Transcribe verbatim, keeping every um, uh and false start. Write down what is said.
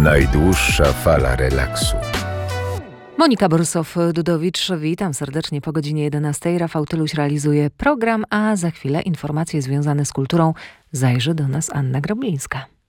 Najdłuższa fala relaksu. Monika Borsow-Dudowicz, witam serdecznie po godzinie jedenastej. Rafał Tyluś realizuje program, a za chwilę informacje związane z kulturą. Zajrzy do nas Anna Groblińska.